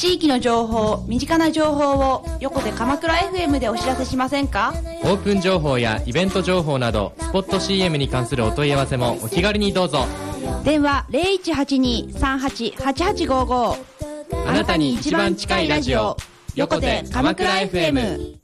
地域の情報、身近な情報を横で鎌倉 FM でお知らせしませんか？ オープン情報やイベント情報などスポット CM に関するお問い合わせもお気軽にどうぞ。 電話 0182-388855。 あなたに一番近いラジオ、横手鎌倉 FM。